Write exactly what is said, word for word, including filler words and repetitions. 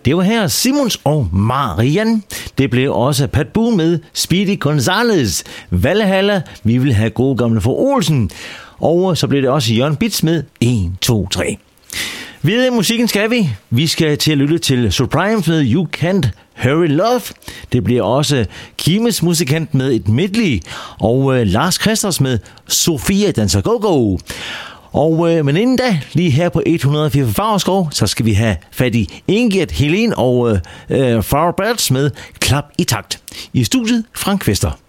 Det var her Simons og Marian. Det blev også Pat Boone med Speedy Gonzales. Valhalla, vi vil have gode gamle for Olsen. Og så blev det også Jørgen Bits med en, to, tre. Videre i musikken skal vi. Vi skal til at lytte til Surprise med You Can't Hurry Love. Det bliver også Kimes musikant med et medley. Og øh, Lars Christers med Sofia Danser Go-Go. Og øh, men inden da, lige her på et hundrede og fire Favrskov, så skal vi have fat i Ingrid, Helene og øh, øh, Farah Birds med Klap i takt. I studiet Frank Vester.